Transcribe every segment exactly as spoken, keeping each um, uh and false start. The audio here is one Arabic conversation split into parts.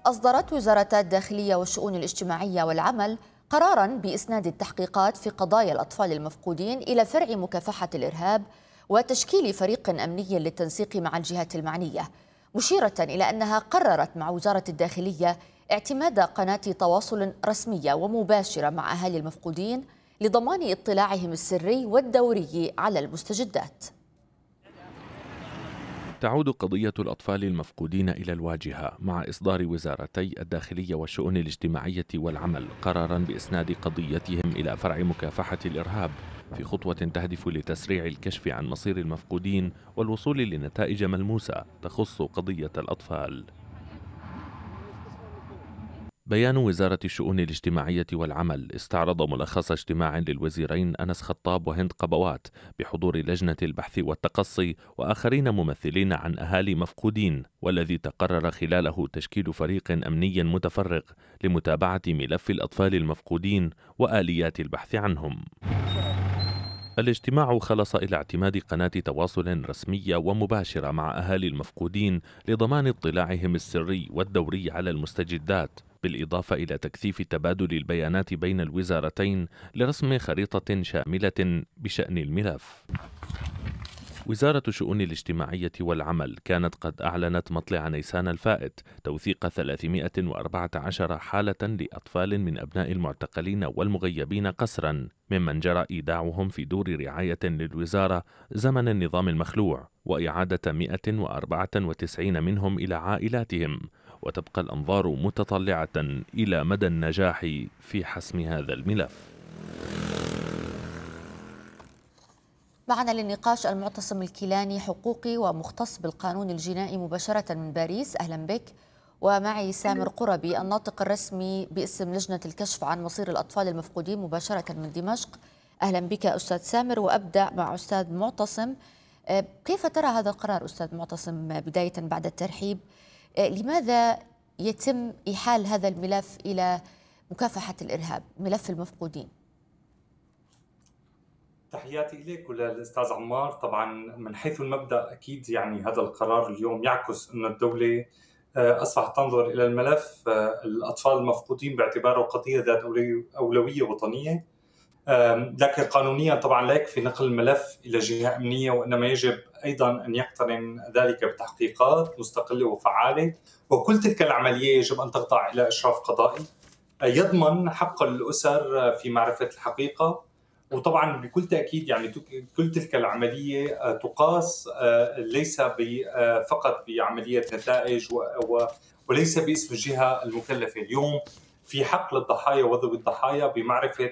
أصدرت وزارتا الداخلية والشؤون الاجتماعية والعمل قراراً بإسناد التحقيقات في قضايا الأطفال المفقودين إلى فرع مكافحة الإرهاب وتشكيل فريق أمني للتنسيق مع الجهات المعنية، مشيرة إلى أنها قررت مع وزارة الداخلية اعتماد قناة تواصل رسمية ومباشرة مع أهالي المفقودين لضمان اطلاعهم السري والدوري على المستجدات. تعود قضية الأطفال المفقودين إلى الواجهة مع إصدار وزارتي الداخلية والشؤون الاجتماعية والعمل قراراً بإسناد قضيتهم إلى فرع مكافحة الإرهاب في خطوة تهدف لتسريع الكشف عن مصير المفقودين والوصول لنتائج ملموسة تخص قضية الأطفال. بيان وزارة الشؤون الاجتماعية والعمل استعرض ملخص اجتماع للوزيرين أنس خطاب وهند قبوات بحضور لجنة البحث والتقصي وآخرين ممثلين عن أهالي مفقودين، والذي تقرر خلاله تشكيل فريق أمني متفرغ لمتابعة ملف الأطفال المفقودين وآليات البحث عنهم. الاجتماع خلص إلى اعتماد قناة تواصل رسمية ومباشرة مع أهالي المفقودين لضمان اطلاعهم السري والدوري على المستجدات، بالإضافة إلى تكثيف تبادل البيانات بين الوزارتين لرسم خريطة شاملة بشأن الملف. وزارة الشؤون الاجتماعية والعمل كانت قد أعلنت مطلع نيسان الفائت توثيق ثلاثمائة وأربعة عشر حالة لأطفال من أبناء المعتقلين والمغيبين قسرا، ممن جرى إيداعهم في دور رعاية للوزارة زمن النظام المخلوع، وإعادة مئة وأربعة وتسعين منهم إلى عائلاتهم، وتبقى الأنظار متطلعة إلى مدى النجاح في حسم هذا الملف. معنا للنقاش المعتصم الكيلاني، حقوقي ومختص بالقانون الجنائي مباشرة من باريس. أهلا بك. ومعي سامر قربي، الناطق الرسمي باسم لجنة الكشف عن مصير الأطفال المفقودين مباشرة من دمشق. أهلا بك أستاذ سامر، وأبدأ مع أستاذ معتصم. كيف ترى هذا القرار أستاذ معتصم بداية بعد الترحيب؟ لماذا يتم إيحال هذا الملف إلى مكافحة الإرهاب، ملف المفقودين؟ تحياتي إليك وللأستاذ عمار. طبعا من حيث المبدأ أكيد يعني هذا القرار اليوم يعكس أن الدولة أصبحت تنظر إلى الملف الأطفال المفقودين باعتباره قضية ذات أولوية وطنية، لكن قانونيا طبعا لا يكفي نقل الملف إلى جهة أمنية، وإنما يجب أيضا أن يقترن ذلك بتحقيقات مستقلة وفعالة، وكل تلك العملية يجب أن تخضع إلى إشراف قضائي يضمن حق الأسر في معرفة الحقيقة. وطبعا بكل تأكيد يعني كل تلك العملية تقاس ليس فقط بعملية نتائج وليس باسم الجهة المكلفة. اليوم في حق للضحايا وذوي الضحايا بمعرفة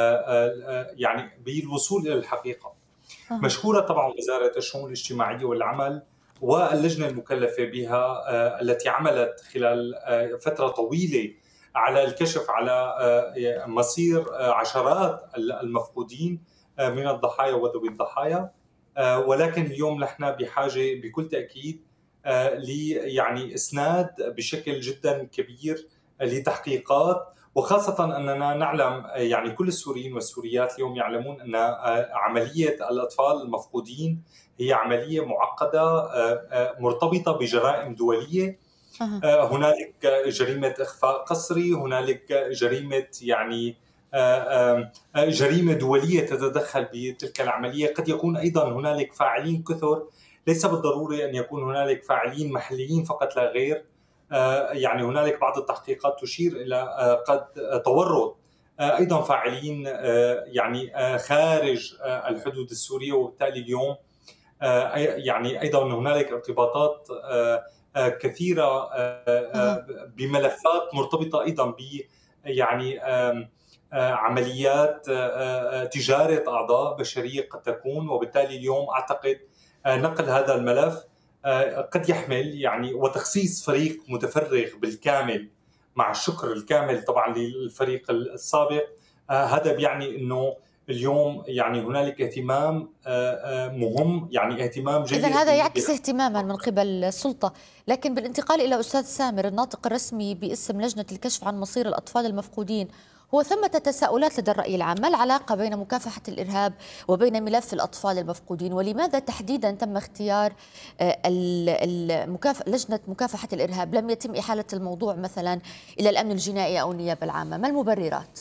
يعني بالوصول إلى الحقيقة. مشكورة طبعا وزارة الشؤون الاجتماعية والعمل واللجنة المكلفة بها التي عملت خلال فترة طويلة على الكشف على مصير عشرات المفقودين من الضحايا وذوي الضحايا، ولكن اليوم نحن بحاجة بكل تأكيد ل يعني إسناد بشكل جدا كبير لتحقيقات، وخاصة أننا نعلم يعني كل السوريين والسوريات اليوم يعلمون أن عملية الأطفال المفقودين هي عملية معقدة مرتبطة بجرائم دولية. هنالك جريمة إخفاء قسري، هنالك جريمة يعني جريمة دولية تتدخل بتلك العملية. قد يكون أيضا هنالك فاعلين كثر، ليس بالضروري أن يكون هنالك فاعلين محليين فقط لا غير. يعني هنالك بعض التحقيقات تشير إلى قد تورط أيضا فاعلين يعني خارج الحدود السورية، وبالتالي اليوم يعني أيضا هنالك ارتباطات كثيرة بملفات مرتبطة أيضا ب يعني عمليات تجارة أعضاء بشرية قد تكون، وبالتالي اليوم أعتقد نقل هذا الملف قد يحمل يعني وتخصيص فريق متفرغ بالكامل مع الشكر الكامل طبعا للفريق السابق. هذا بيعني أنه اليوم يعني هنالك اهتمام مهم، يعني اهتمام جيد. إذن هذا يعكس اهتماما من قبل السلطة. لكن بالانتقال إلى أستاذ سامر، الناطق الرسمي باسم لجنة الكشف عن مصير الأطفال المفقودين، هو ثمة تساؤلات لدى الرأي العام، ما العلاقة بين مكافحة الإرهاب وبين ملف الأطفال المفقودين؟ ولماذا تحديدا تم اختيار آه، ال- المكاف... لجنة مكافحة الإرهاب؟ لم يتم إحالة الموضوع مثلا إلى الأمن الجنائي أو النيابة العامة؟ ما المبررات؟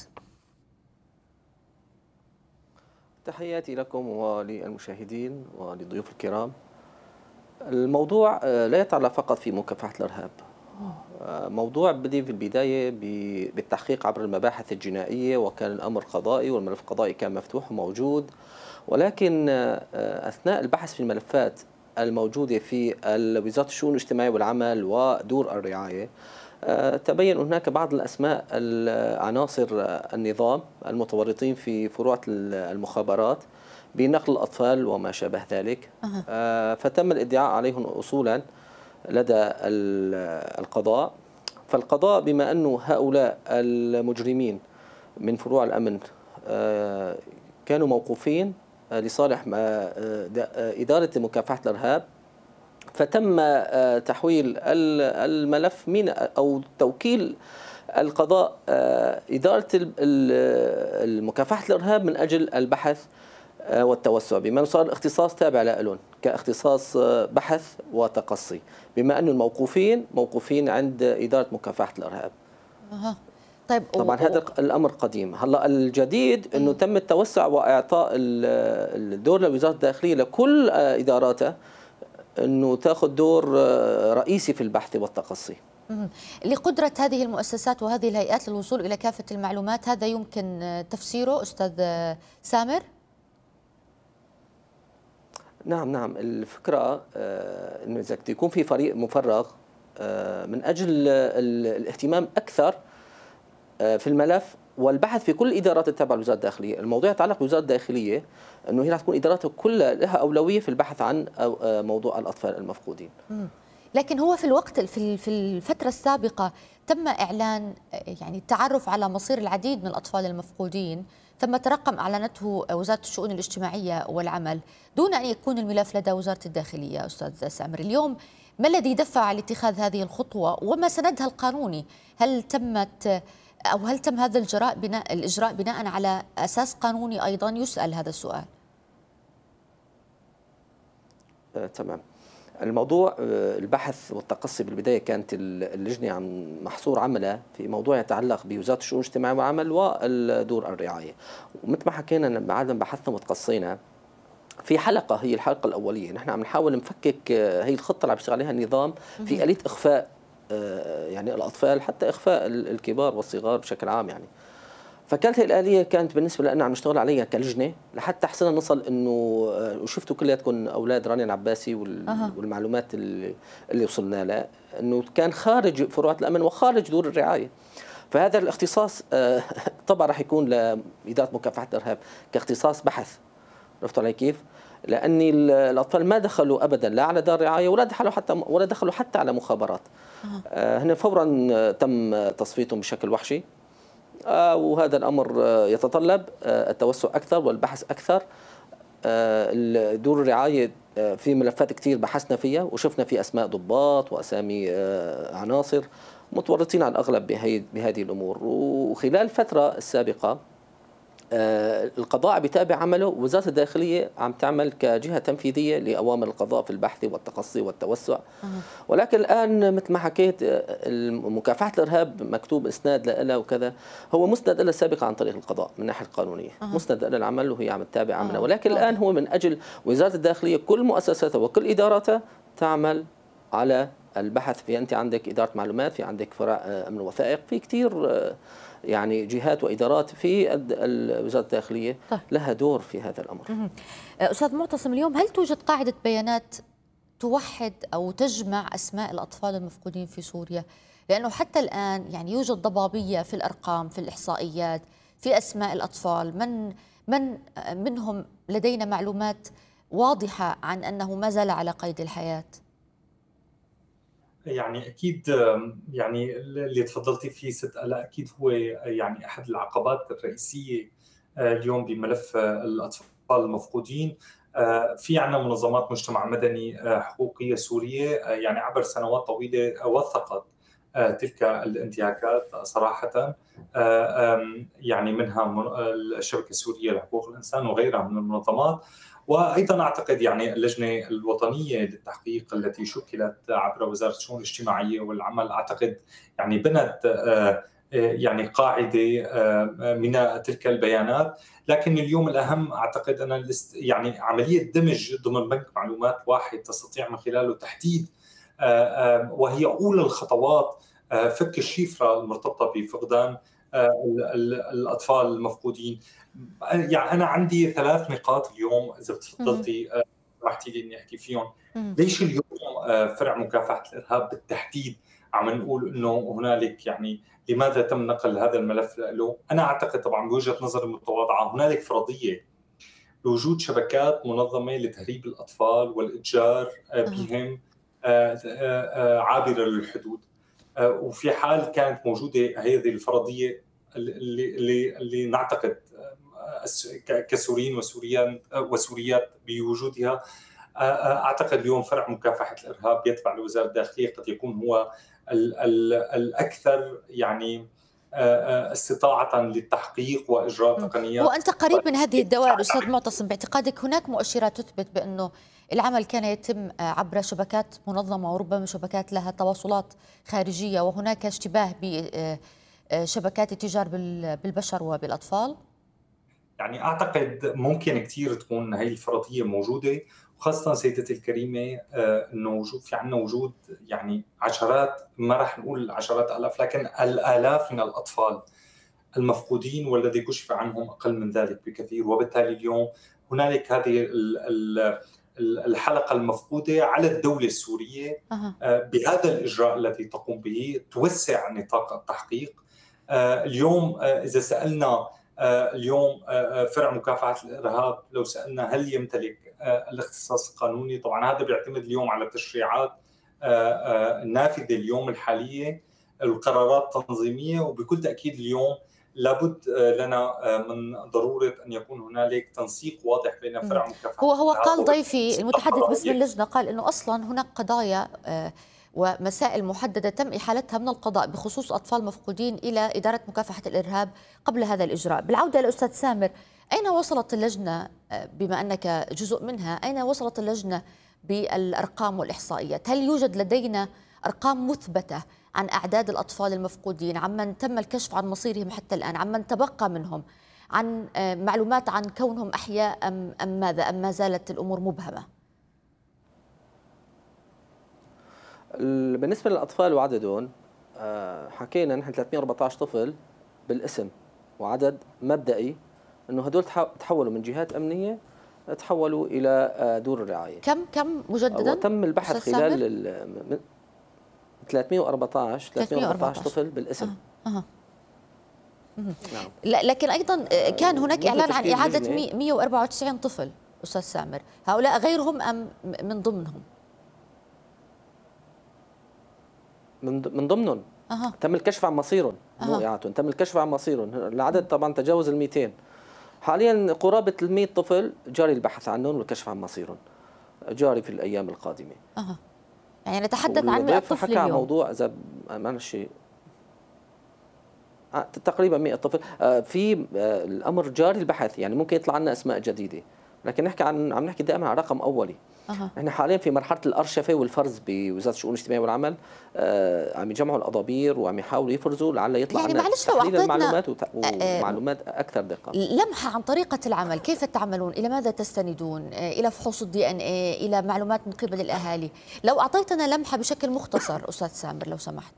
تحياتي لكم وللمشاهدين وللضيوف الكرام. الموضوع آه، لا يتعلق فقط في مكافحة الإرهاب. آه، موضوع بدي في البداية ب- بالتحقيق عبر المباحث الجنائية، وكان الأمر قضائي والملف القضائي كان مفتوح وموجود. ولكن آه، آه، أثناء البحث في الملفات الموجودة في ال- وزارة الشؤون الاجتماعية والعمل ودور الرعاية، آه، تبين هناك بعض الأسماء ال- عناصر آه، النظام المتورطين في فروع المخابرات بنقل الأطفال وما شابه ذلك. أها. آه، فتم الادعاء عليهم أصولا لدى ال- القضاء. فالقضاء بما أنه هؤلاء المجرمين من فروع الأمن آه، كانوا موقوفين آه، لصالح ما- آه، د- آه، إدارة مكافحة الإرهاب، فتم آه، تحويل ال- الملف من أو توكيل القضاء آه، إدارة ال- ال- المكافحة الإرهاب من أجل البحث آه، والتوسع، بما أنه صار اختصاص تابع لهم كاختصاص آه، بحث وتقصي، بما أن الموقوفين موقوفين عند إدارة مكافحة الإرهاب. أها. طيب و... طبعا هذا و... الأمر قديم. هلا الجديد أنه أيوه. تم التوسع وإعطاء ال- الدور لوزارة الداخلية لكل آه، إداراتها أنه تأخذ دور آه، رئيسي في البحث والتقصي. مهم. لقدرة هذه المؤسسات وهذه الهيئات للوصول إلى كافة المعلومات، هذا يمكن آه، تفسيره أستاذ آه، سامر؟ نعم نعم الفكرة آه، أنه إذا يكون في فريق مفرغ آه، من أجل ال- الاهتمام أكثر آه، في الملف والبحث في كل الإدارات التابعة لوزارة الداخلية. الموضوع يتعلق بوزارة الداخلية، أنه هي راح تكون إداراتها كلها لها أولوية في البحث عن أو- آه، موضوع الأطفال المفقودين. مم. لكن هو في الوقت في ال- في الفترة السابقة تم إعلان آه، يعني التعرف على مصير العديد من الأطفال المفقودين، ثم رقم أعلنته وزارة الشؤون الاجتماعية والعمل دون أن يكون الملف لدى وزارة الداخلية. أستاذ سامر، اليوم ما الذي دفع لاتخاذ هذه الخطوة وما سندها القانوني؟ هل تمت أو هل تم هذا الجراء بناء الإجراء بناء على أساس قانوني؟ أيضا يسأل هذا السؤال. آه، تمام. الموضوع آه، البحث والتقصي بالبداية كانت ال- اللجنة عم محصور عملها في موضوع يتعلق بوزارة الشؤون الاجتماعية والعمل والدور الرعاية. ومثل ما حكينا لما بعد ما بحثنا وتقصينا في حلقة، هي الحلقة الأولية، نحن عم نحاول نفكك آه، هي الخطة اللي عم يشتغل عليها النظام في آلية إخفاء آه، يعني الأطفال، حتى إخفاء ال- الكبار والصغار بشكل عام يعني. فكانت هي الآلية كانت بالنسبة لنا عم نشتغل عليها كلجنة لحتى حسنا نصل إنه آه، وشفتوا كلياتكم أولاد رانيا العباسي وال- أها. والمعلومات اللي, اللي وصلنا لها إنه كان خارج فروعات الأمن وخارج دور الرعاية. فهذا الاختصاص آه، طبعا راح يكون لإدارة مكافحة الإرهاب كاختصاص بحث. عرفتوا علي كيف؟ لأن ال- الأطفال ما دخلوا أبدا لا على دار رعاية ولا دخلوا حتى ولا دخلوا حتى على مخابرات. آه، هن فورا آه، تم تصفيتهم بشكل وحشي. آه، وهذا الأمر آه، يتطلب آه، التوسع أكثر والبحث أكثر. آه، دور الرعاية آه، في ملفات كثير بحثنا فيها وشفنا في أسماء ضباط وأسامي آه، عناصر متورطين على الأغلب بهي بهذه الأمور. وخلال الفترة السابقة آه، القضاء عم يتابع عمله، ووزارة الداخلية عم تعمل كجهة تنفيذية لأوامر القضاء في البحث والتقصي والتوسع. ولكن الآن مثل ما حكيت آه، مكافحة الإرهاب مكتوب إسناد لها وكذا، هو مسند لها سابقا عن طريق القضاء من الناحية القانونية، أه. مسند لها العمل وهي عم تتابع عملها. أه. ولكن أه. الآن هو من أجل وزارة الداخلية كل مؤسساتها وكل إداراتها تعمل على البحث. في أنت عندك إدارة معلومات، في عندك فرع آه، أمن وثائق، في كثير آه، يعني جهات وإدارات في الد- ال- وزارة الداخلية طيب. لها دور في هذا الأمر. مهم. أستاذ معتصم، اليوم هل توجد قاعدة بيانات توحد أو تجمع أسماء الأطفال المفقودين في سوريا؟ لأنه حتى الآن يعني يوجد ضبابية في الأرقام، في الإحصائيات، في أسماء الأطفال، من من منهم لدينا معلومات واضحة عن أنه ما زال على قيد الحياة. يعني اكيد يعني اللي تفضلتي فيه ست آلاء اكيد هو يعني احد العقبات الرئيسيه اليوم بملف الاطفال المفقودين. في عندنا منظمات مجتمع مدني حقوقيه سوريه يعني عبر سنوات طويله وثقت تلك الانتهاكات صراحة، يعني منها الشبكة السورية لحقوق الإنسان وغيرها من المنظمات. وأيضا أعتقد يعني اللجنة الوطنية للتحقيق التي شكلت عبر وزارة الشؤون الاجتماعية والعمل، أعتقد يعني بنت يعني قاعدة من تلك البيانات. لكن اليوم الأهم أعتقد أن يعني عملية دمج ضمن بنك معلومات واحد تستطيع من خلاله تحديد، وهي أولى الخطوات، فك الشفرة المرتبطة بفقدان الأطفال المفقودين. يعني أنا عندي ثلاث نقاط اليوم إذا تفضلتي سمحتي لي إني أحكي فيهم. ليش اليوم فرع مكافحة الإرهاب بالتحديد عم نقول إنه هنالك يعني لماذا تم نقل هذا الملف له؟ أنا أعتقد طبعا بوجهة نظري المتواضعة هنالك فرضية بوجود شبكات منظمة لتهريب الأطفال والإتجار بهم عابرة للحدود، وفي حال كانت موجودة هذه الفرضية اللي, اللي, اللي نعتقد كسوريين وسوريان وسوريات بوجودها، أعتقد اليوم فرع مكافحة الإرهاب يتبع لوزارة الداخلية قد يكون هو ال ال الأكثر يعني استطاعة للتحقيق وإجراء تقنيات. وأنت قريب من هذه الدوائر أستاذ معتصم، باعتقادك هناك مؤشرات تثبت بأنه العمل كان يتم عبر شبكات منظمة وربما شبكات لها تواصلات خارجية، وهناك اشتباه بشبكات التجار بالبشر وبالأطفال؟ يعني أعتقد ممكن كتير تكون هاي الفرضية موجودة، وخاصة سيدتي الكريمة أنه وجود في عنا وجود يعني عشرات، ما رح نقول عشرات آلاف لكن الآلاف من الأطفال المفقودين والذي كشف عنهم أقل من ذلك بكثير. وبالتالي اليوم هنالك هذه الحلقة المفقودة على الدولة السورية بهذا الإجراء الذي تقوم به توسع نطاق التحقيق. اليوم إذا سألنا اليوم فرع مكافحة الإرهاب، لو سألنا هل يمتلك الاختصاص القانوني، طبعا هذا بيعتمد اليوم على التشريعات النافذة اليوم الحالية، القرارات التنظيمية، وبكل تأكيد اليوم لابد لنا من ضرورة أن يكون هنالك تنسيق واضح بين فرع مكافحة هو هو قال ضيفي المتحدث باسم اللجنة، قال أنه أصلا هناك قضايا ومسائل محددة تم إحالتها من القضاء بخصوص أطفال مفقودين إلى إدارة مكافحة الإرهاب قبل هذا الإجراء. بالعودة للأستاذ سامر، أين وصلت اللجنة بما أنك جزء منها؟ أين وصلت اللجنة بالأرقام والإحصائيات؟ هل يوجد لدينا أرقام مثبتة عن أعداد الأطفال المفقودين، عمن تم الكشف عن مصيرهم حتى الآن، عمن تبقى منهم، عن معلومات عن كونهم أحياء أم, أم ماذا، أم ما زالت الأمور مبهمة؟ بالنسبة للأطفال وعددهم، حكينا نحن ثلاثمئة وأربعة عشر طفل بالاسم، وعدد مبدئي أنه هدول تحولوا من جهات أمنية تحولوا إلى دور الرعاية. كم كم مجددا؟ وتم البحث خلال ثلاثمئة وأربعة عشر ثلاثمئة وأربعة عشر طفل بالاسم. أه. أه. نعم. لكن أيضا كان هناك إعلان عن إعادة مئة وأربعة وتسعين طفل أستاذ سامر، هؤلاء غيرهم أم من ضمنهم؟ من ضمنهم. أه. تم الكشف عن مصيرهم، مو إعادتهم، تم الكشف عن مصيرهم. العدد طبعا تجاوز ال مئتين. حاليا قرابة ال مئة طفل جاري البحث عنهم والكشف عن مصيرهم جاري في الأيام القادمة. أه. يعني نتحدث عن مئة طفل حكى اليوم. عن موضوع إذا ما شيء تقريبا مئة طفل. في الأمر جاري البحث، يعني ممكن يطلع لنا أسماء جديدة، لكن نحكي عن عم نحكي دائما عن رقم أولي. أه. احنا حاليا في مرحله الارشفه والفرز بوزاره الشؤون الاجتماعيه والعمل، آه عم يجمعوا الاضابير وعم يحاولوا يفرزوا لعل يطلع يعني لنا معلش لو اعطيتنا المعلومات ومعلومات اكثر دقه. لمحه عن طريقه العمل، كيف تعملون؟ الى ماذا تستندون؟ الى فحوص الدي ان اي، الى معلومات من قبل الاهالي؟ لو اعطيتنا لمحه بشكل مختصر استاذ سامر لو سمحت.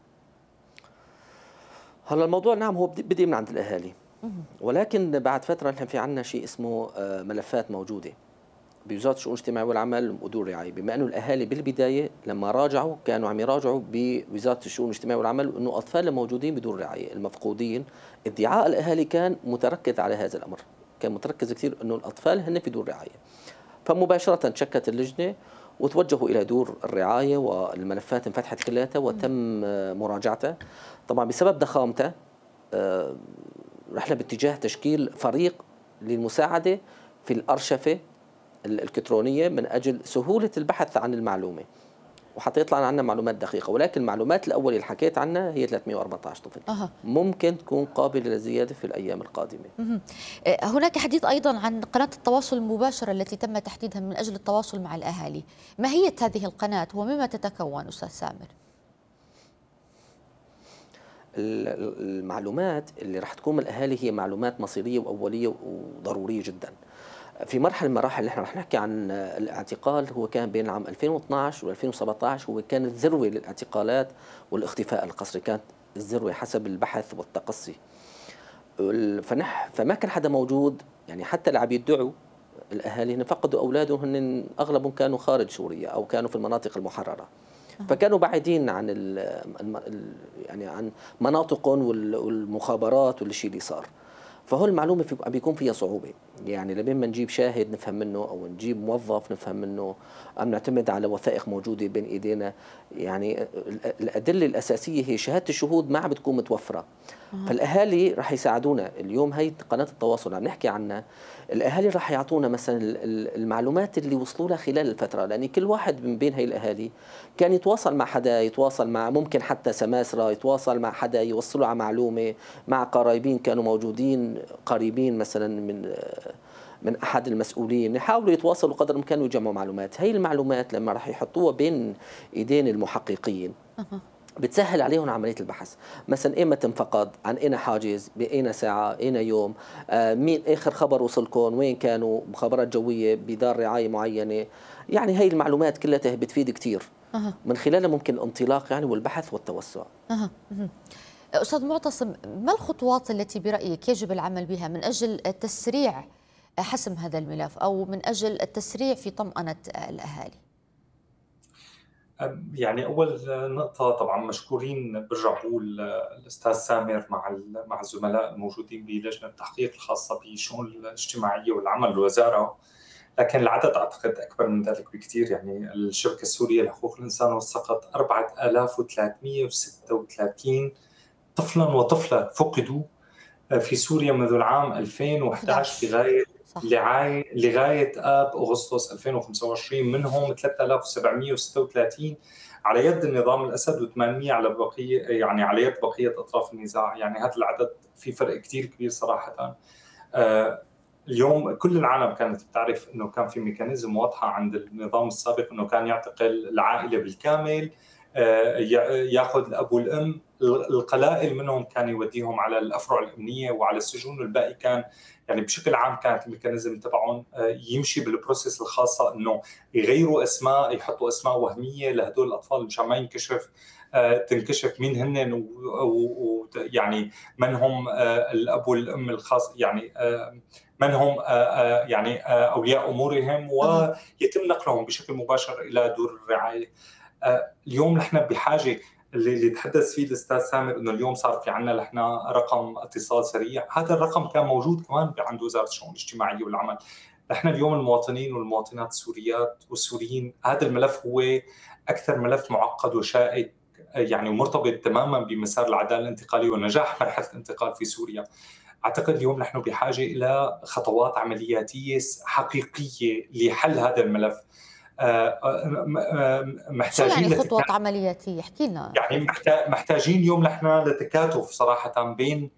هلا الموضوع نعم هو بدي من عند الاهالي، ولكن بعد فتره نحن في عندنا شيء اسمه ملفات موجوده بوزارة الشؤون الاجتماعية والعمل ودور الرعاية، بما أنه الأهالي بالبداية لما راجعوا كانوا عم يراجعوا بوزارة الشؤون الاجتماعية والعمل أنه أطفال موجودين بدور الرعاية المفقودين. ادعاء الأهالي كان متركز على هذا الأمر، كان متركز كثير أنه الأطفال هن في دور الرعاية. فمباشرة شكت اللجنة وتوجهوا إلى دور الرعاية والملفات انفتحت كلها وتم مراجعتها. طبعا بسبب ضخامتها رحنا باتجاه تشكيل فريق للمساعدة في الأرشفة الإلكترونية من أجل سهولة البحث عن المعلومة. وحتى يطلع عنا معلومات دقيقة، ولكن المعلومات الأولية اللي حكيت عنها هي ثلاثمئة وأربعة عشر طفل. أه. ممكن تكون قابلة للزيادة في الأيام القادمة. مه. هناك حديث أيضا عن قناة التواصل المباشرة التي تم تحديدها من أجل التواصل مع الأهالي. ماهية هذه القناة ومما تتكون أستاذ سامر؟ المعلومات اللي راح تكون من الأهالي هي معلومات مصيرية وأولية وضرورية جدا. في مرحلة من المراحل اللي احنا رح نحكي عن الاعتقال، هو كان بين العام ألفين واثني عشر و ألفين وسبعة عشر، هو كان الذروة للاعتقالات والاختفاء القسري، كانت الذروة حسب البحث والتقصي. فنح فما كان حدا موجود، يعني حتى اللي عم يدعوا الأهالي هن فقدوا أولادهم، هن أغلبهم كانوا خارج سوريا أو كانوا في المناطق المحررة، فكانوا بعيدين عن ال يعني عن مناطقهم والمخابرات والشيء اللي صار. فهو المعلومة في بيكون فيها صعوبة، يعني لما نجيب شاهد نفهم منه أو نجيب موظف نفهم منه، أم نعتمد على وثائق موجودة بين إيدينا. يعني الأدلة الأساسية هي شهادة الشهود ما عم بتكون متوفرة. فالأهالي رح يساعدونا اليوم. هي قناة التواصل عم نحكي عنها، الأهالي رح يعطونا مثلا المعلومات اللي وصلوا لها خلال الفترة، لأن كل واحد من بين هي الأهالي كان يتواصل مع حدا، يتواصل مع ممكن حتى سماسرة، يتواصل مع حدا يوصلوا على معلومة، مع قرايبين كانوا موجودين قريبين مثلا من من أحد المسؤولين، يحاولوا يتواصلوا قدر الإمكان ويجمعوا معلومات. هي المعلومات لما رح يحطوها بين إيدين المحققين بتسهل عليهم عملية البحث. مثلا إيمتى انفقد، عن أين حاجز، بأين ساعة، أين يوم، آه مين آخر خبر وصلكم، وين كانوا، مخابرات جوية بدار رعاية معينة. يعني هي المعلومات كلها بتفيد كتير، أه. من خلالها ممكن الانطلاق يعني والبحث والتوسع. أه. أه. أستاذ معتصم، ما الخطوات التي برأيك يجب العمل بها من أجل تسريع حسم هذا الملف أو من أجل التسريع في طمأنة الأهالي؟ يعني أول نقطة طبعا مشكورين برجع بقول الأستاذ سامر مع مع الزملاء الموجودين بلجنة التحقيق الخاصة بالشؤون الاجتماعية والعمل الوزارة، لكن العدد أعتقد أكبر من ذلك بكثير. يعني الشبكة السورية لحقوق الإنسان وثقت أربعة آلاف وثلاثمئة وستة وثلاثين طفلا وطفلة فقدوا في سوريا منذ العام ألفين وأحد عشر لغاية لغاية لغاية آب أغسطس ألفين وخمسة وعشرين، منهم ثلاثة آلاف وسبعمئة وستة وثلاثين على يد النظام الأسد وثمانمئة على بقية يعني على يد بقية أطراف النزاع. يعني هذا العدد في فرق كتير كبير صراحة. آه اليوم كل العالم كانت بتعرف أنه كان في ميكانيزم واضحة عند النظام السابق أنه كان يعتقل العائلة بالكامل، آه يأخذ الأب والأم، القلائل منهم كان يوديهم على الأفرع الأمنية وعلى السجون، والباقي كان يعني بشكل عام كانت الميكانيزم تبعهم يمشي بالبروسيس الخاصة انه يغيروا اسماء، يحطوا اسماء وهمية لهدول الاطفال مشان ما ينكشف تنكشف مين هن ويعني من هم الاب والام الخاص، يعني من هم يعني اولياء امورهم، ويتم نقلهم بشكل مباشر الى دور الرعاية. اليوم نحن بحاجة اللي تحدث فيه الأستاذ سامر إنه اليوم صار في عنا نحن رقم اتصال سريع. هذا الرقم كان موجود كمان عند وزارة الشؤون الاجتماعية والعمل. نحن اليوم المواطنين والمواطنات السوريات والسوريين، هذا الملف هو أكثر ملف معقد وشائك، يعني مرتبط تماما بمسار العدالة الانتقالية ونجاح مرحلة الانتقال في سوريا. أعتقد اليوم نحن بحاجة إلى خطوات عملياتية حقيقية لحل هذا الملف. محتاجين شو يعني خطوات عملياتية؟ احكي لنا. يعني محتاجين اليوم نحن لتكاتف صراحة بين